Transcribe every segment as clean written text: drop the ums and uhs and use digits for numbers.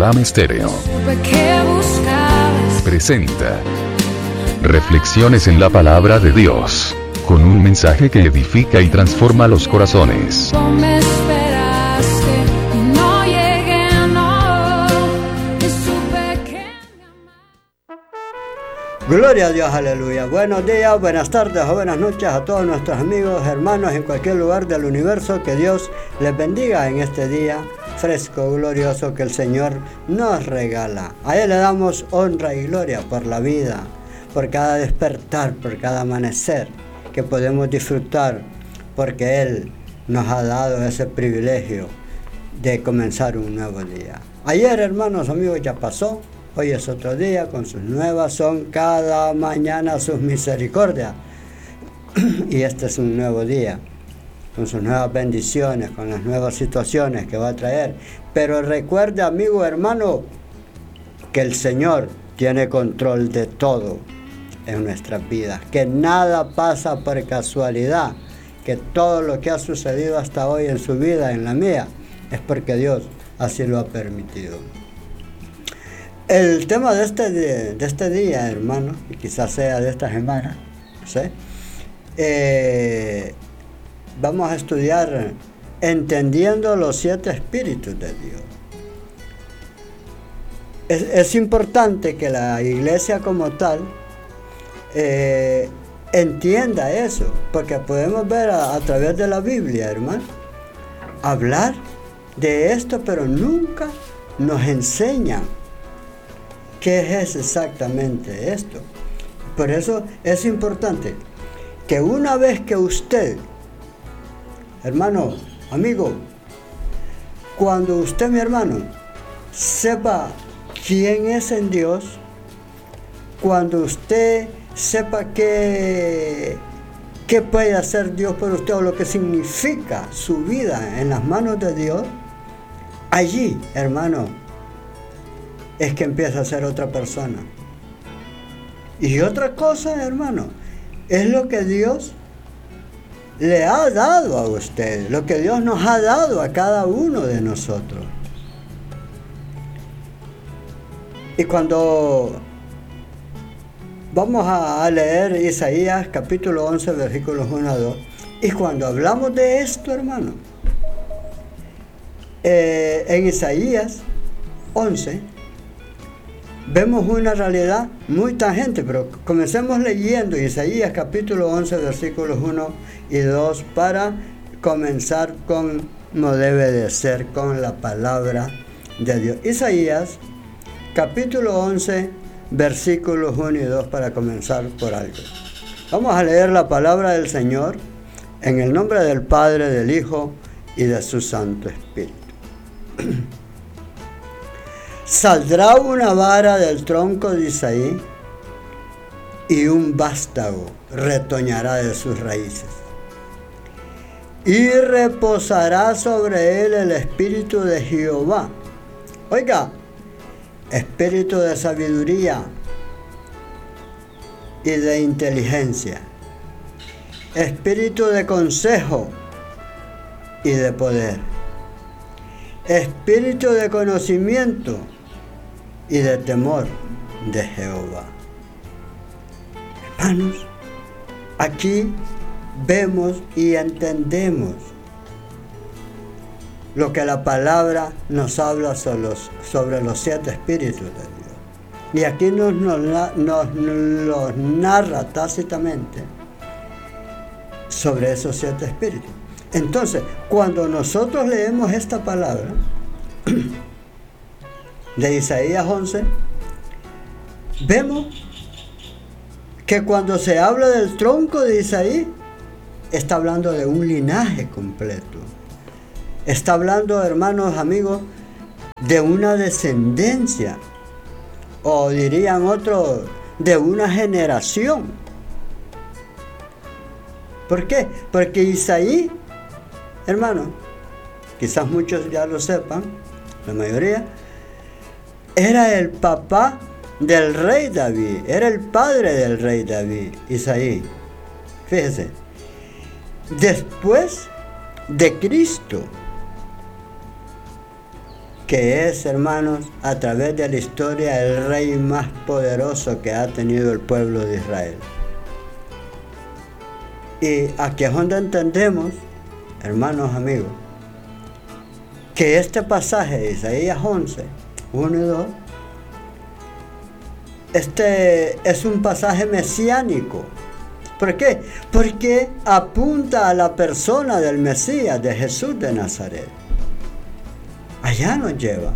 Radam Estéreo presenta Reflexiones en la Palabra de Dios, con un mensaje que edifica y transforma los corazones. Gloria a Dios, aleluya. Buenos días, buenas tardes o buenas noches a todos nuestros amigos, hermanos en cualquier lugar del universo. Que Dios les bendiga en este día fresco, glorioso que el Señor nos regala. A Él le damos honra y gloria por la vida, por cada despertar, por cada amanecer que podemos disfrutar, porque Él nos ha dado ese privilegio de comenzar un nuevo día. Ayer, hermanos, amigos, ya pasó. Hoy es otro día, con sus nuevas son cada mañana sus misericordias. Y este es un nuevo día, con sus nuevas bendiciones, con las nuevas situaciones que va a traer. Pero recuerde, amigo, hermano, que el Señor tiene control de todo en nuestras vidas, que nada pasa por casualidad, que todo lo que ha sucedido hasta hoy en su vida, en la mía, es porque Dios así lo ha permitido. El tema de este día, hermano, y quizás sea de esta semana, ¿sí? Vamos a estudiar entendiendo los 7 espíritus de Dios. Es importante que la iglesia como tal entienda eso, porque podemos ver a través de la Biblia, hermano, hablar de esto, pero nunca nos enseñan ¿qué es exactamente esto? Por eso es importante que una vez que usted, hermano, amigo, cuando usted, mi hermano, sepa quién es en Dios, cuando usted sepa qué puede hacer Dios por usted o lo que significa su vida en las manos de Dios, allí, hermano, es que empieza a ser otra persona. Y otra cosa, hermano, es lo que Dios le ha dado a usted, lo que Dios nos ha dado a cada uno de nosotros. Y cuando vamos a leer Isaías capítulo 11, versículos 1 a 2, y cuando hablamos de esto, hermano, en Isaías 11, vemos una realidad muy tangente, pero comencemos leyendo Isaías capítulo 11, versículos 1 y 2 para comenzar como debe de ser con la palabra de Dios. Isaías capítulo 11, versículos 1 y 2 para comenzar por algo. Vamos a leer la palabra del Señor en el nombre del Padre, del Hijo y de su Santo Espíritu. Saldrá una vara del tronco de Isaí y un vástago retoñará de sus raíces. Y reposará sobre él el espíritu de Jehová. Oiga, espíritu de sabiduría y de inteligencia, espíritu de consejo y de poder, espíritu de conocimiento y de temor de Jehová. Hermanos, aquí vemos y entendemos lo que la palabra nos habla sobre los 7 espíritus de Dios. Y aquí nos los narra tácitamente sobre esos 7 espíritus. Entonces, cuando nosotros leemos esta palabra de Isaías 11, vemos que cuando se habla del tronco de Isaí, está hablando de un linaje completo. Está hablando, hermanos, amigos, de una descendencia, o dirían otros, de una generación. ¿Por qué? Porque Isaí, hermano, quizás muchos ya lo sepan, la mayoría, era el papá del rey David, era el padre del rey David, Isaí. Fíjese, después de Cristo, que es, hermanos, a través de la historia el rey más poderoso que ha tenido el pueblo de Israel. Y aquí es donde entendemos, hermanos amigos, que este pasaje de Isaías 11, 1 y 2, este es un pasaje mesiánico. ¿Por qué? Porque apunta a la persona del Mesías, de Jesús de Nazaret. Allá nos lleva.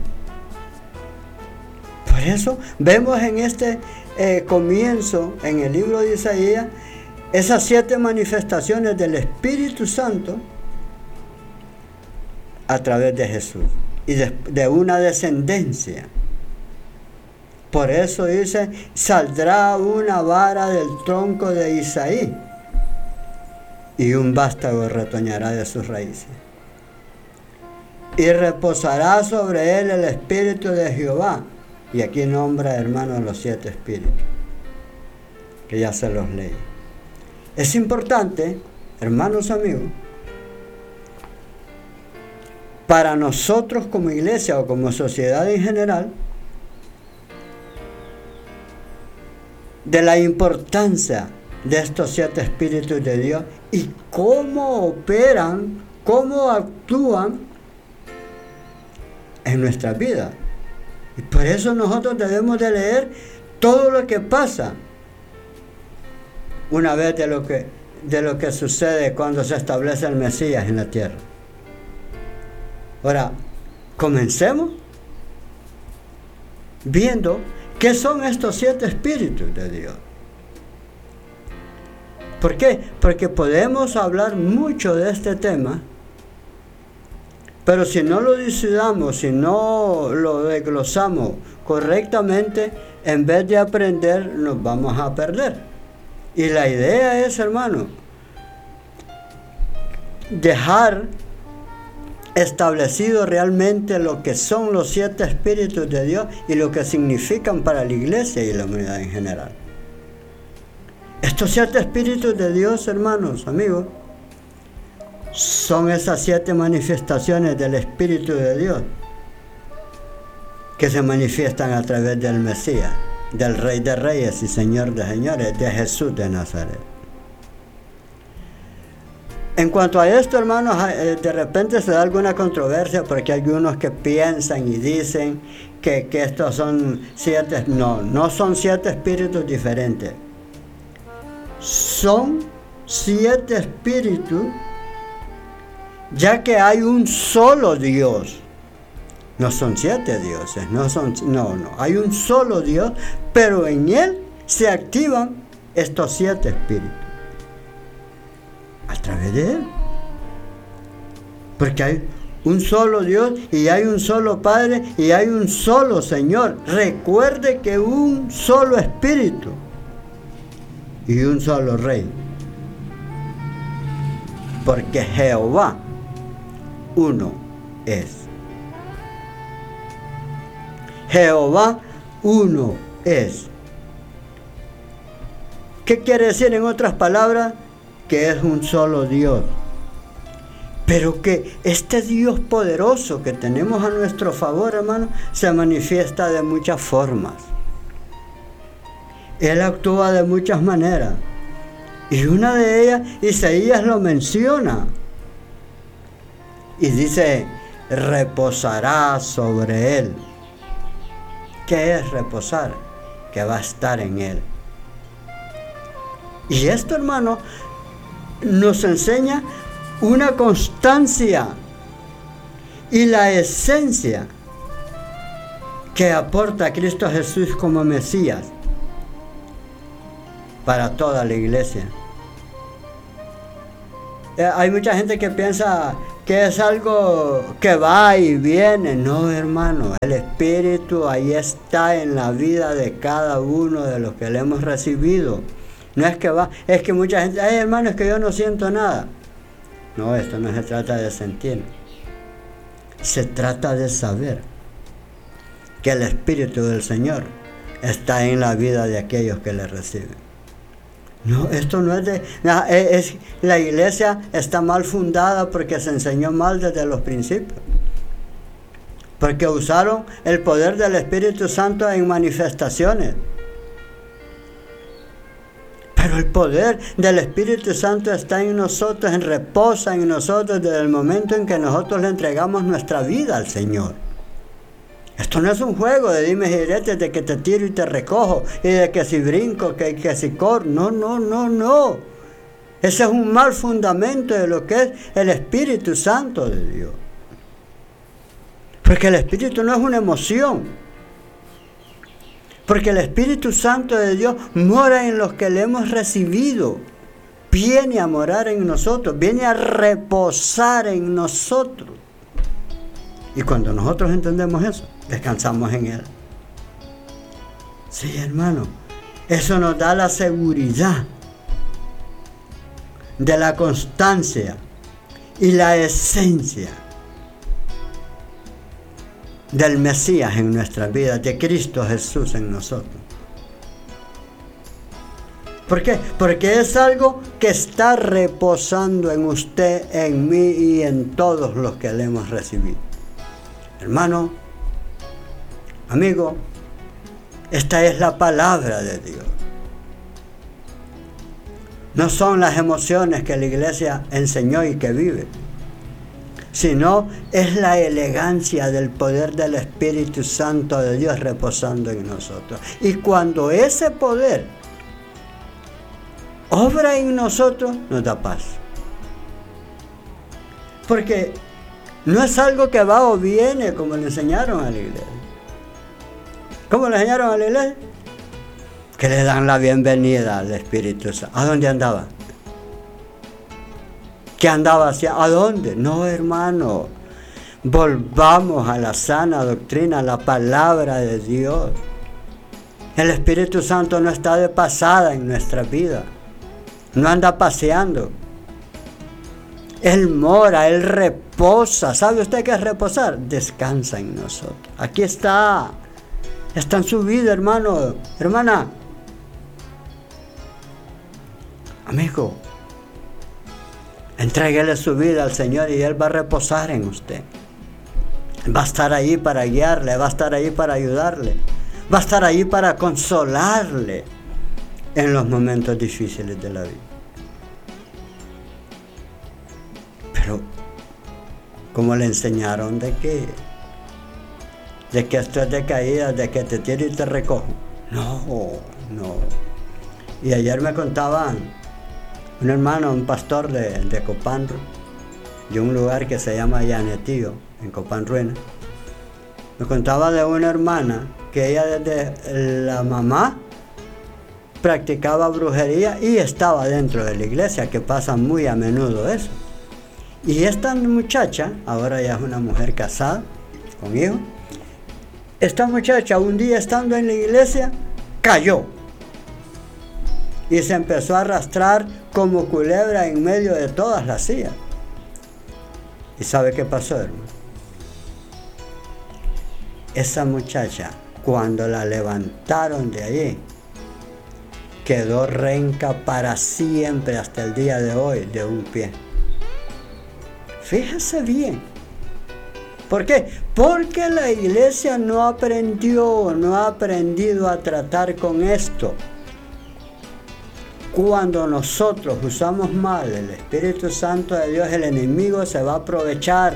Por eso vemos en este comienzo, en el libro de Isaías, esas 7 manifestaciones del Espíritu Santo a través de Jesús y de una descendencia. Por eso dice, saldrá una vara del tronco de Isaí y un vástago retoñará de sus raíces. Y reposará sobre él el espíritu de Jehová. Y aquí nombra, hermanos, los 7 espíritus, que ya se los leí. Es importante, hermanos amigos, para nosotros como iglesia o como sociedad en general, de la importancia de estos 7 espíritus de Dios y cómo operan, cómo actúan en nuestra vida. Y por eso nosotros debemos de leer todo lo que pasa una vez de lo que sucede cuando se establece el Mesías en la tierra. Ahora, comencemos viendo qué son estos 7 espíritus de Dios. ¿Por qué? Porque podemos hablar mucho de este tema, pero si no lo dilucidamos, si no lo desglosamos correctamente, en vez de aprender, nos vamos a perder. Y la idea es, hermano, dejar establecido realmente lo que son los 7 espíritus de Dios y lo que significan para la iglesia y la humanidad en general. Estos 7 espíritus de Dios, hermanos, amigos, son esas 7 manifestaciones del Espíritu de Dios que se manifiestan a través del Mesías, del Rey de Reyes y Señor de Señores, de Jesús de Nazaret. En cuanto a esto, hermanos, de repente se da alguna controversia porque hay algunos que piensan y dicen que estos son 7, no son 7 espíritus diferentes. Son 7 espíritus, ya que hay un solo Dios. No son 7 dioses, hay un solo Dios, pero en Él se activan estos 7 espíritus. A través de Él. Porque hay un solo Dios y hay un solo Padre y hay un solo Señor. Recuerde que un solo Espíritu y un solo Rey. Porque Jehová uno es. Jehová uno es. ¿Qué quiere decir en otras palabras? Que es un solo Dios. Pero que este Dios poderoso que tenemos a nuestro favor, hermano, se manifiesta de muchas formas. Él actúa de muchas maneras. Y una de ellas, Isaías lo menciona. Y dice, reposará sobre él. ¿Qué es reposar? Que va a estar en él. Y esto, hermano, nos enseña una constancia y la esencia que aporta Cristo Jesús como Mesías para toda la iglesia. Hay mucha gente que piensa que es algo que va y viene. No, hermano, el Espíritu ahí está en la vida de cada uno de los que le hemos recibido. No es que va, es que mucha gente, ay, hermano, es que yo no siento nada. No, esto no se trata de sentir. Se trata de saber que el Espíritu del Señor está en la vida de aquellos que le reciben. No, esto no es de... la iglesia está mal fundada porque se enseñó mal desde los principios. porque usaron el poder del Espíritu Santo en manifestaciones. Pero el poder del Espíritu Santo está en nosotros, reposa en nosotros desde el momento en que nosotros le entregamos nuestra vida al Señor. Esto no es un juego de dimes y diretes, de que te tiro y te recojo, y de que si brinco, que si corro. No. Ese es un mal fundamento de lo que es el Espíritu Santo de Dios. Porque el Espíritu no es una emoción. Porque el Espíritu Santo de Dios mora en los que le hemos recibido. Viene a morar en nosotros, viene a reposar en nosotros. Y cuando nosotros entendemos eso, descansamos en Él. Sí, hermano, eso nos da la seguridad de la constancia y la esencia del Mesías en nuestras vidas, de Cristo Jesús en nosotros. ¿Por qué? Porque es algo que está reposando en usted, en mí y en todos los que le hemos recibido. Hermano, amigo, esta es la palabra de Dios. No son las emociones que la iglesia enseñó y que vive, sino es la elegancia del poder del Espíritu Santo de Dios reposando en nosotros. Y cuando ese poder obra en nosotros, nos da paz. Porque no es algo que va o viene como le enseñaron a la iglesia. ¿Cómo le enseñaron a la iglesia? Que le dan la bienvenida al Espíritu Santo. ¿A dónde andaba? ¿Qué andaba hacia? ¿A dónde? No, hermano. Volvamos a la sana doctrina, a la palabra de Dios. El Espíritu Santo no está de pasada en nuestra vida. No anda paseando. Él mora, Él reposa. ¿Sabe usted qué es reposar? Descansa en nosotros. Aquí está. Está en su vida, hermano, hermana. Amigo, entréguele su vida al Señor y Él va a reposar en usted. Va a estar ahí para guiarle, va a estar ahí para ayudarle, va a estar ahí para consolarle en los momentos difíciles de la vida. Pero, ¿cómo le enseñaron de qué? De que esto es de caída, de que te tiro y te recojo. No. Y ayer me contaban un hermano, un pastor de Copán, de un lugar que se llama Llanetío, en Copán Ruena. Me contaba de una hermana que ella desde la mamá practicaba brujería y estaba dentro de la iglesia, que pasa muy a menudo eso. Y esta muchacha, ahora ya es una mujer casada, con hijos, esta muchacha un día estando en la iglesia, cayó. Y se empezó a arrastrar como culebra en medio de todas las sillas. ¿Y sabe qué pasó, hermano? Esa muchacha, cuando la levantaron de allí, quedó renca para siempre hasta el día de hoy de un pie. Fíjese bien. ¿Por qué? Porque la iglesia no ha aprendido a tratar con esto. Cuando nosotros usamos mal el Espíritu Santo de Dios, el enemigo se va a aprovechar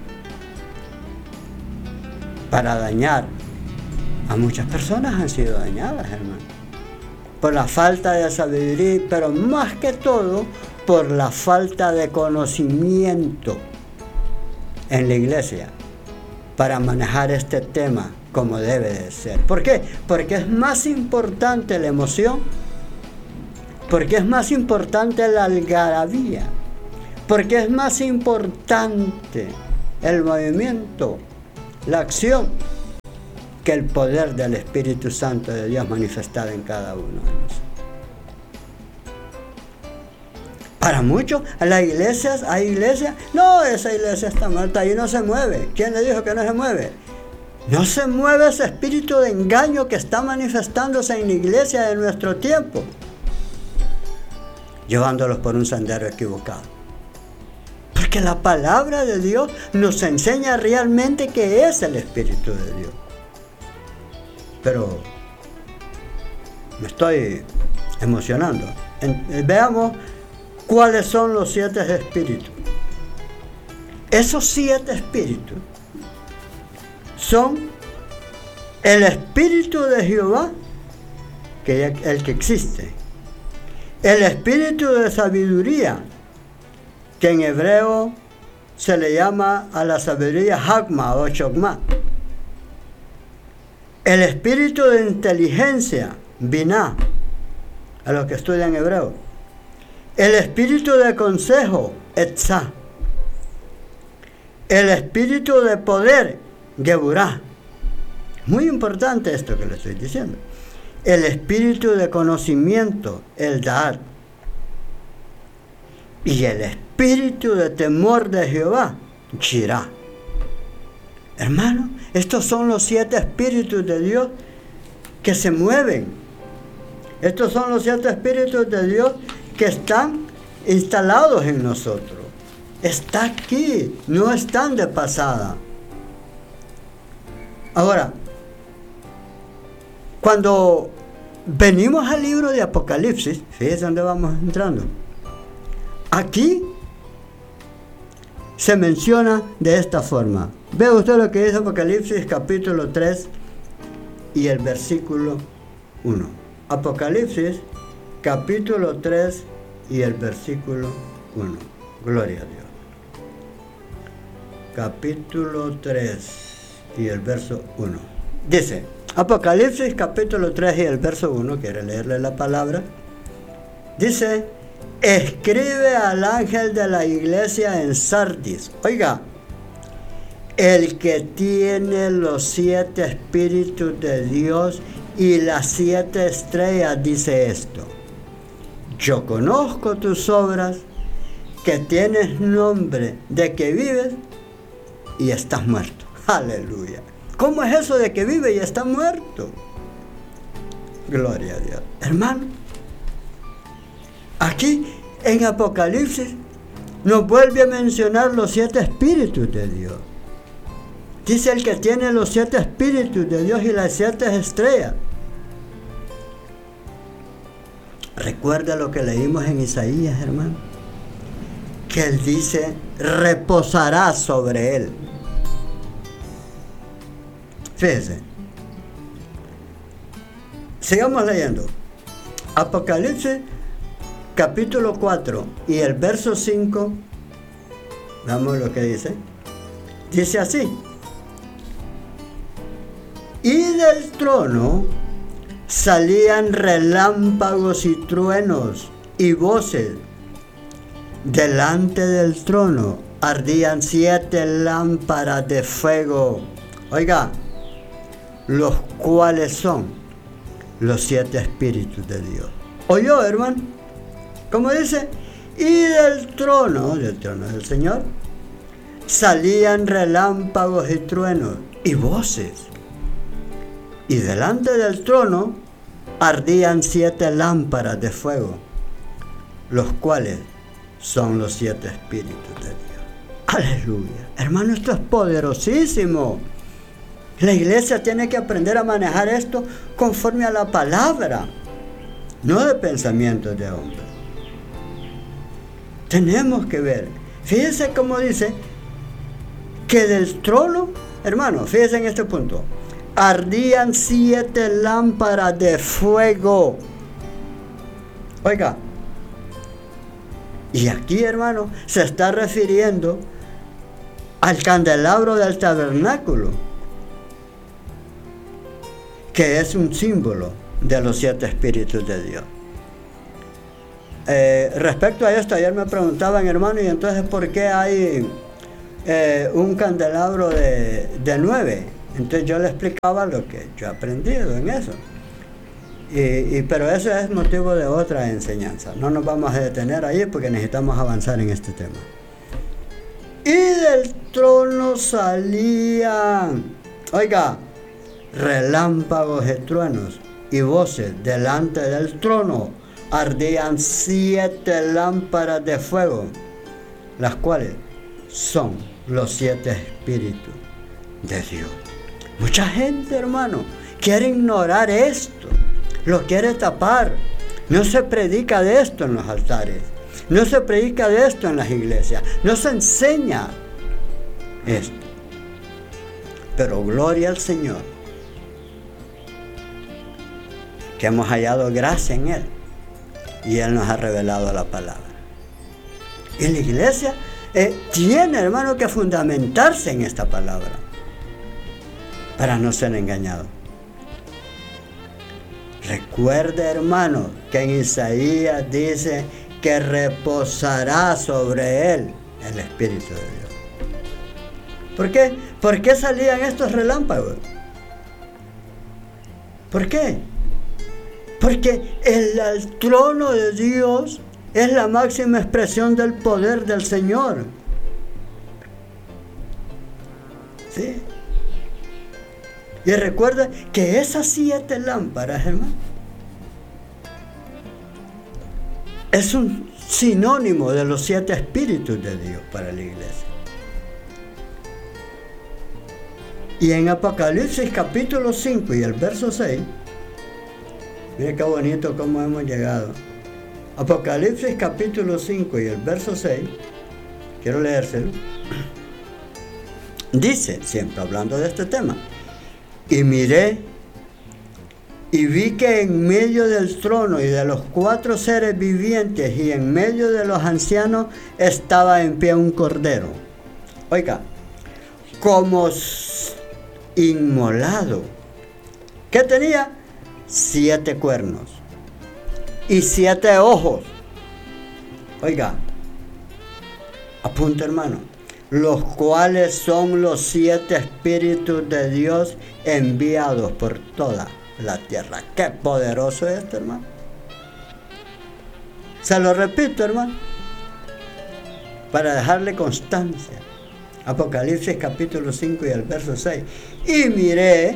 para dañar. A muchas personas han sido dañadas, hermano, por la falta de sabiduría, pero más que todo por la falta de conocimiento en la iglesia para manejar este tema como debe de ser. ¿Por qué? Porque es más importante la emoción, porque es más importante la algarabía, porque es más importante el movimiento, la acción, que el poder del Espíritu Santo de Dios manifestado en cada uno de nosotros. Para muchos, hay iglesias, no, esa iglesia está muerta y no se mueve. ¿Quién le dijo que no se mueve? No se mueve ese espíritu de engaño que está manifestándose en la iglesia de nuestro tiempo, llevándolos por un sendero equivocado. ¿Por Porque la palabra de Dios nos enseña realmente qué es el Espíritu de Dios. Pero me estoy emocionando. Veamos cuáles son los 7 espíritus. Esos 7 espíritus son el Espíritu de Jehová, que es el que existe, el Espíritu de sabiduría, que en hebreo se le llama a la sabiduría Hakma o Chokma, el Espíritu de inteligencia, Binah, a los que estudian hebreo, el Espíritu de consejo, Etzah, el Espíritu de poder, Geburah. Muy importante esto que le estoy diciendo. El Espíritu de conocimiento, el Da'at. Y el Espíritu de temor de Jehová, Yirah. Hermano, estos son los 7 espíritus de Dios que se mueven. Estos son los 7 espíritus de Dios que están instalados en nosotros. Está aquí, no están de pasada. Ahora, cuando venimos al libro de Apocalipsis, fíjense dónde vamos entrando. Aquí se menciona de esta forma. Ve usted lo que dice Apocalipsis capítulo 3 y el versículo 1. Apocalipsis capítulo 3 y el versículo 1. Gloria a Dios. Capítulo 3 y el verso 1. Dice, Apocalipsis capítulo 3 y el verso 1, quiere leerle la palabra. Dice, escribe al ángel de la iglesia en Sardis. Oiga, el que tiene los 7 espíritus de Dios y las 7 estrellas dice esto. Yo conozco tus obras, que tienes nombre de que vives y estás muerto. Aleluya. ¿Cómo es eso de que vive y está muerto? Gloria a Dios. Hermano, aquí en Apocalipsis nos vuelve a mencionar los 7 espíritus de Dios. Dice el que tiene los 7 espíritus de Dios y las 7 estrellas. Recuerda lo que leímos en Isaías, hermano, que él dice, reposará sobre él. Fíjense. Sigamos leyendo. Apocalipsis capítulo 4 y el verso 5. Veamos lo que dice. Dice así. Y del trono salían relámpagos y truenos y voces. Delante del trono ardían 7 lámparas de fuego. Oiga, los cuales son los 7 espíritus de Dios. ¿Oyó, hermano? Como dice, y del trono del Señor, salían relámpagos y truenos y voces. Y delante del trono ardían 7 lámparas de fuego, los cuales son los 7 espíritus de Dios. Aleluya. Hermano, esto es poderosísimo. La iglesia tiene que aprender a manejar esto conforme a la palabra, no de pensamientos de hombres. Tenemos que ver. Fíjense cómo dice que del trono, hermano, fíjense en este punto, ardían 7 lámparas de fuego. Oiga, y aquí, hermano, se está refiriendo al candelabro del tabernáculo, que es un símbolo de los 7 espíritus de Dios. Respecto a esto, ayer me preguntaban, hermano, y entonces ¿por qué hay un candelabro de 9? Entonces yo le explicaba lo que yo he aprendido en eso. Pero eso es motivo de otra enseñanza. No nos vamos a detener ahí porque necesitamos avanzar en este tema. Y del trono salían, oiga, relámpagos y truenos y voces. Delante del trono ardían 7 lámparas de fuego, las cuales son los 7 espíritus de Dios? Mucha gente, hermano, quiere ignorar esto, lo quiere tapar. No se predica de esto en los altares, no se predica de esto en las iglesias, no se enseña esto. Pero gloria al Señor, que hemos hallado gracia en Él y Él nos ha revelado la palabra. Y la iglesia tiene, hermano, que fundamentarse en esta palabra para no ser engañado. Recuerde, hermano, que en Isaías dice que reposará sobre él el Espíritu de Dios. ¿Por qué? ¿Por qué salían estos relámpagos? ¿Por qué? Porque el trono de Dios es la máxima expresión del poder del Señor. ¿Sí? Y recuerda que esas 7 lámparas, hermano, es un sinónimo de los 7 espíritus de Dios para la iglesia. Y en Apocalipsis capítulo 5 y el verso 6, mire qué bonito cómo hemos llegado. Apocalipsis capítulo 5 y el verso 6, quiero leérselo. Dice, siempre hablando de este tema: y miré y vi que en medio del trono y de los 4 seres vivientes y en medio de los ancianos estaba en pie un cordero. Oiga, como inmolado. ¿Qué tenía? 7 cuernos y 7 ojos. Oiga, apunta, hermano, los cuales son los 7 espíritus de Dios enviados por toda la tierra. Qué poderoso es esto, hermano. Se lo repito, hermano, para dejarle constancia. Apocalipsis capítulo 5 y el verso 6. Y miré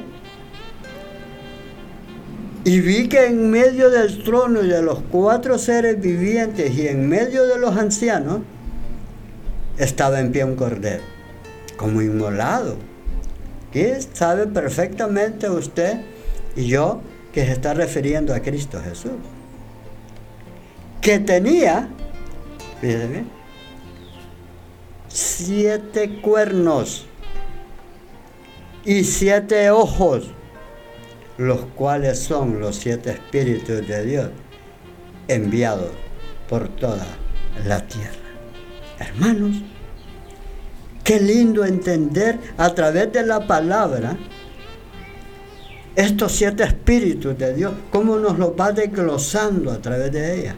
y vi que en medio del trono y de los 4 seres vivientes y en medio de los ancianos estaba en pie un cordero, como inmolado. Y sabe perfectamente usted y yo que se está refiriendo a Cristo Jesús, que tenía, fíjese bien, 7 cuernos y 7 ojos, los cuales son los 7 espíritus de Dios enviados por toda la tierra. Hermanos, qué lindo entender a través de la palabra estos 7 espíritus de Dios, cómo nos los va desglosando a través de ella.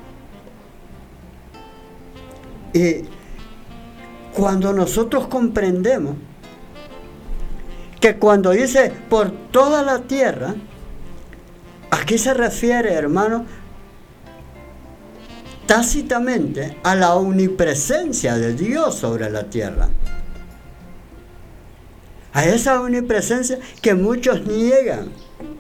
Y cuando nosotros comprendemos que cuando dice por toda la tierra, aquí se refiere, hermano, tácitamente a la omnipresencia de Dios sobre la tierra. A esa omnipresencia que muchos niegan,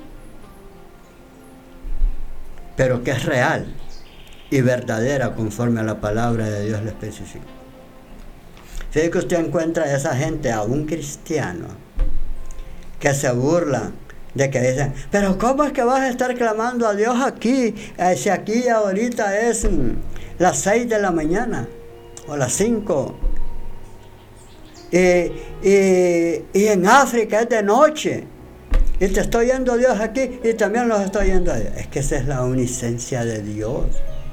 pero que es real y verdadera conforme a la palabra de Dios le especifica. Fíjate que usted encuentra a esa gente, aún cristiano, que se burlan de que dicen, pero ¿cómo es que vas a estar clamando a Dios aquí? Si aquí ahorita es las 6 de la mañana o las 5. Y en África es de noche. Y te estoy yendo a Dios aquí y también los estoy yendo a Dios. Es que esa es la omnisciencia de Dios.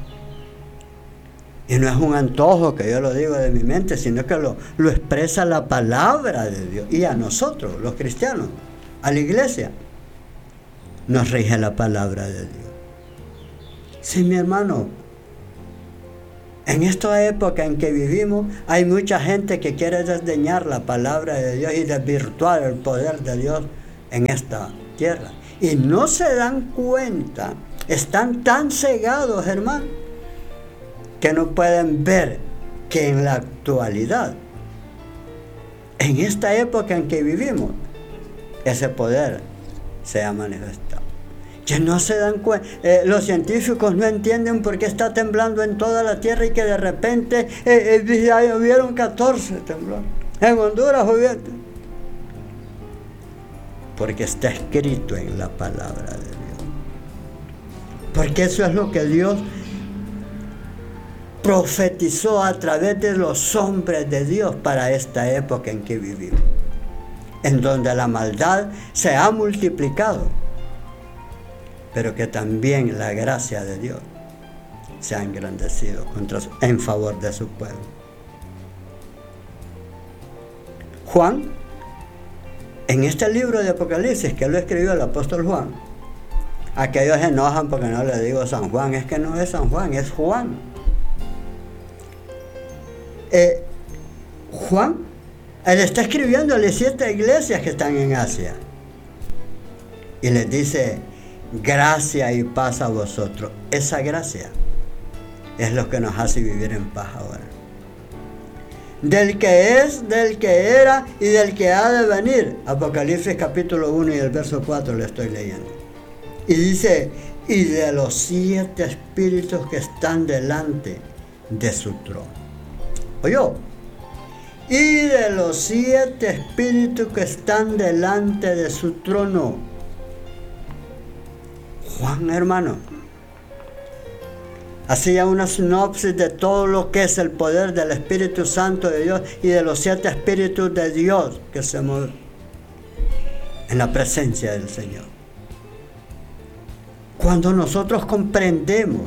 Y no es un antojo que yo lo digo de mi mente, sino que lo expresa la palabra de Dios. Y a nosotros, los cristianos, a la iglesia, nos rige la palabra de Dios. Sí, mi hermano, en esta época en que vivimos, hay mucha gente que quiere desdeñar la palabra de Dios y desvirtuar el poder de Dios en esta tierra. Y no se dan cuenta, están tan cegados, hermano, que no pueden ver que en la actualidad, en esta época en que vivimos, ese poder se ha manifestado. Que no se dan cuenta, los científicos no entienden por qué está temblando en toda la tierra y que de repente hubieron 14 temblores. En Honduras hubieron. Porque está escrito en la palabra de Dios. Porque eso es lo que Dios profetizó a través de los hombres de Dios para esta época en que vivimos, en donde la maldad se ha multiplicado, pero que también la gracia de Dios se ha engrandecido en favor de su pueblo. Juan, en este libro de Apocalipsis que lo escribió el apóstol Juan, aquellos se enojan porque no le digo San Juan, es que no es San Juan, es Juan. Juan, él está escribiendo a las 7 iglesias que están en Asia y les dice: gracia y paz a vosotros. Esa gracia es lo que nos hace vivir en paz ahora. Del que es, del que era y del que ha de venir. Apocalipsis capítulo 1 y el verso 4 le estoy leyendo. Y dice: y de los 7 espíritus que están delante de su trono. ¿Oyó? Y de los 7 espíritus que están delante de su trono. Juan, hermano, hacía una sinopsis de todo lo que es el poder del Espíritu Santo de Dios y de los 7 espíritus de Dios que se mueven en la presencia del Señor. Cuando nosotros comprendemos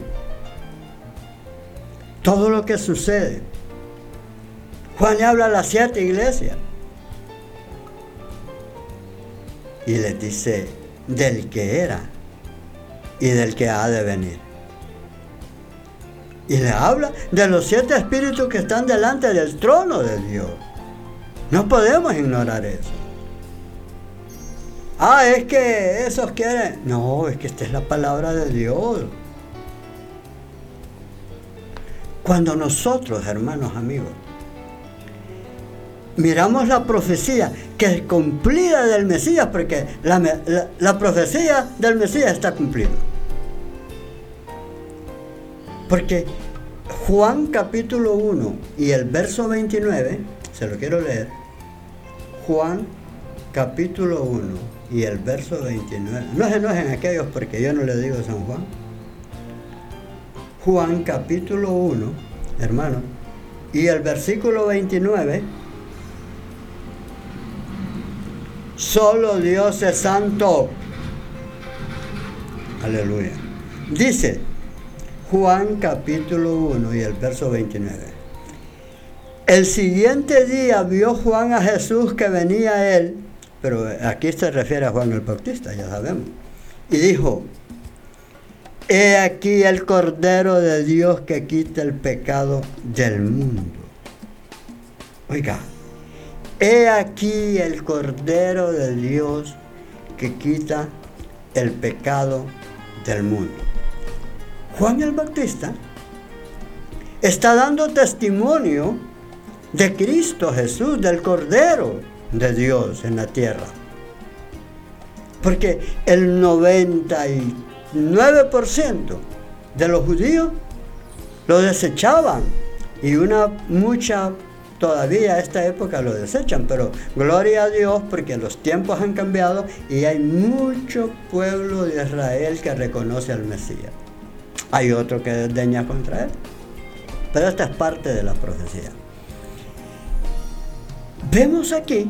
todo lo que sucede, Juan le habla a las 7 iglesias y les dice del que era y del que ha de venir. Y le habla de los 7 espíritus que están delante del trono de Dios. No podemos ignorar eso. Es que esos quieren. No, es que esta es la palabra de Dios. Cuando nosotros, hermanos, amigos, miramos la profecía que es cumplida del Mesías, porque la profecía del Mesías está cumplida. Porque Juan capítulo 1 y el verso 29, se lo quiero leer. Juan capítulo 1 y el verso 29. No se enojen aquellos porque yo no le digo San Juan. Juan capítulo 1, hermano, y el versículo 29. Solo Dios es santo. Aleluya. Dice Juan capítulo 1 y el verso 29. El siguiente día vio Juan a Jesús que venía a él, pero aquí se refiere a Juan el Bautista, ya sabemos, y dijo: he aquí el Cordero de Dios que quita el pecado del mundo. Oiga, he aquí el Cordero de Dios que quita el pecado del mundo. Juan el Bautista está dando testimonio de Cristo Jesús, del Cordero de Dios en la tierra. Porque el 99% de los judíos lo desechaban y mucha todavía a esta época lo desechan, pero gloria a Dios porque los tiempos han cambiado y hay mucho pueblo de Israel que reconoce al Mesías. Hay otro que desdeña contra él, pero esta es parte de la profecía. Vemos aquí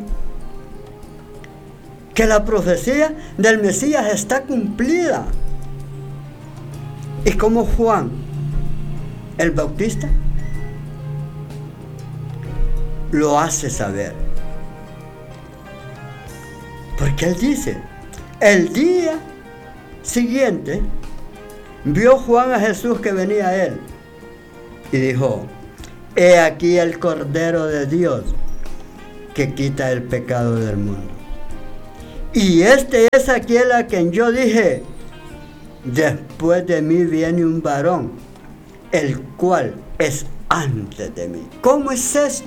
que la profecía del Mesías está cumplida. Y como Juan el Bautista lo hace saber. Porque él dice: el día siguiente vio Juan a Jesús que venía a él y dijo: he aquí el Cordero de Dios que quita el pecado del mundo. Y este es aquel a quien yo dije: después de mí viene un varón, el cual es antes de mí. ¿Cómo es esto?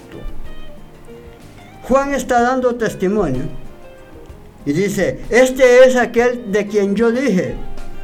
Juan está dando testimonio y dice: este es aquel de quien yo dije: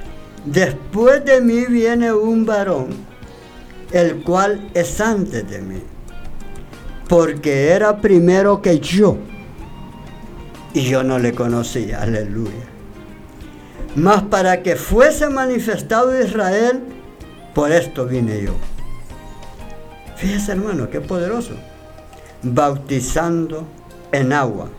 después de mí viene un varón, el cual es antes de mí, porque era primero que yo, y yo no le conocía. Aleluya. Mas para que fuese manifestado Israel, por esto vine yo. Fíjese, hermano, qué poderoso. Bautizando en agua.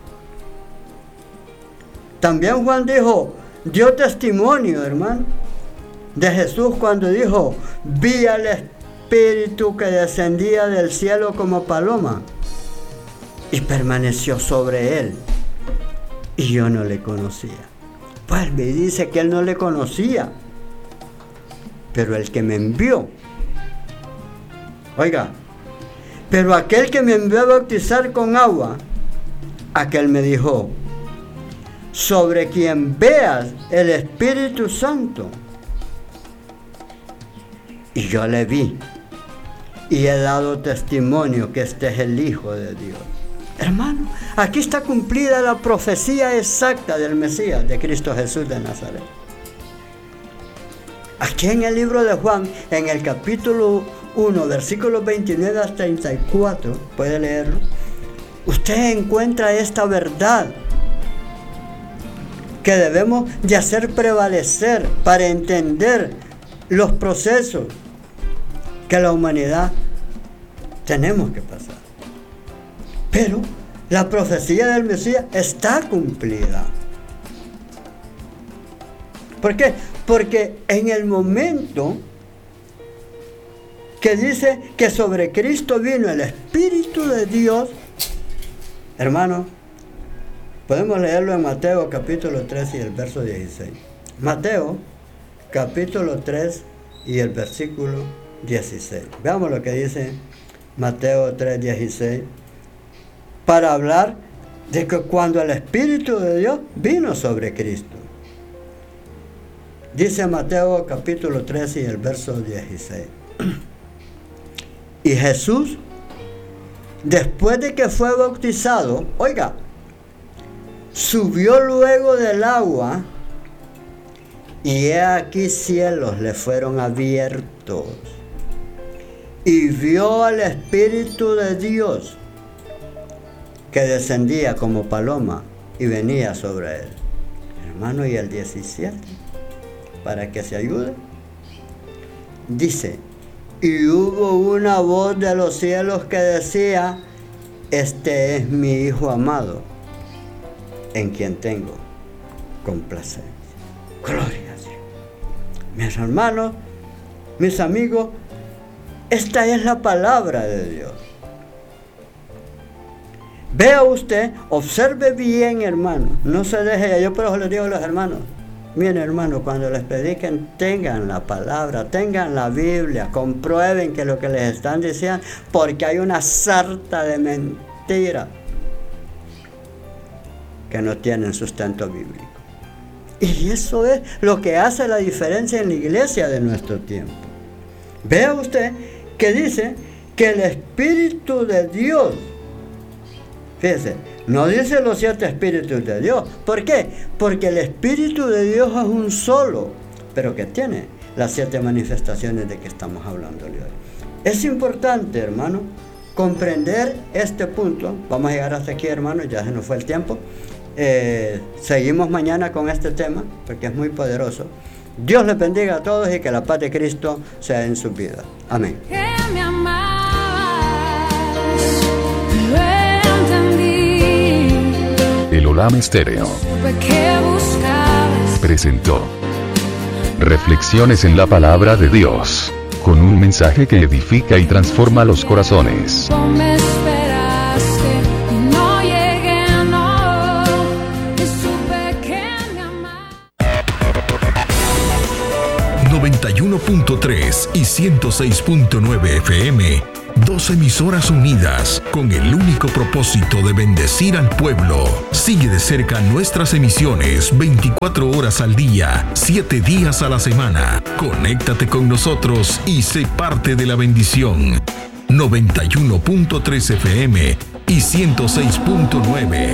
También Juan dio testimonio, hermano, de Jesús cuando dijo: vi al Espíritu que descendía del cielo como paloma y permaneció sobre él, y yo no le conocía. Pues me dice que él no le conocía, pero el que me envió, oiga, pero aquel que me envió a bautizar con agua, aquel me dijo: sobre quien veas el Espíritu Santo. Y yo le vi y he dado testimonio que este es el Hijo de Dios. Hermano, aquí está cumplida la profecía exacta del Mesías, de Cristo Jesús de Nazaret. Aquí en el libro de Juan, en el capítulo 1, versículos 29 hasta 34, puede leerlo, usted encuentra esta verdad que debemos de hacer prevalecer para entender los procesos que la humanidad tenemos que pasar. Pero la profecía del Mesías está cumplida. ¿Por qué? Porque en el momento que dice que sobre Cristo vino el Espíritu de Dios, hermano, podemos leerlo en Mateo capítulo 3 y el verso 16. Mateo capítulo 3 y el versículo 16. Veamos lo que dice Mateo 3, 16. Para hablar de que cuando el Espíritu de Dios vino sobre Cristo. Dice Mateo capítulo 3 y el verso 16. Y Jesús, después de que fue bautizado, oiga, subió luego del agua, y he aquí cielos le fueron abiertos, y vio al Espíritu de Dios que descendía como paloma y venía sobre él. Hermano, y el 17, para que se ayude, dice: y hubo una voz de los cielos que decía: este es mi Hijo amado, en quien tengo complacencia. Gloria a Dios. Mis hermanos, mis amigos, esta es la palabra de Dios. Vea usted, observe bien, hermano, no se deje. Yo por eso les digo a los hermanos: miren, hermano, cuando les prediquen, tengan la palabra, tengan la Biblia, comprueben que lo que les están diciendo, porque hay una sarta de mentiras que no tienen sustento bíblico. Y eso es lo que hace la diferencia en la iglesia de nuestro tiempo. Vea usted que dice que el Espíritu de Dios, fíjese, no dice los 7 espíritus de Dios. ¿Por qué? Porque el Espíritu de Dios es un solo, pero que tiene las 7 manifestaciones de que estamos hablando hoy. Es importante, hermano, comprender este punto. Vamos a llegar hasta aquí, hermano, ya se nos fue el tiempo. Seguimos mañana con este tema, porque es muy poderoso. Dios les bendiga a todos y que la paz de Cristo sea en sus vidas. Amén. El Olam Estéreo presentó Reflexiones en la Palabra de Dios, con un mensaje que edifica y transforma los corazones. 91.3 y 106.9 FM, 2 emisoras unidas con el único propósito de bendecir al pueblo. Sigue de cerca nuestras emisiones 24 horas al día, 7 días a la semana. Conéctate con nosotros y sé parte de la bendición. 91.3 FM y 106.9.